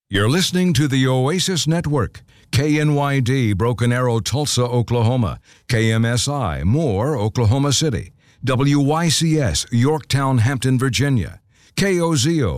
You're listening to the Oasis Network. KNYD, Broken Arrow, Tulsa, Oklahoma. KMSI, Moore, Oklahoma City. WYCS, Yorktown, Hampton, Virginia. KOZO,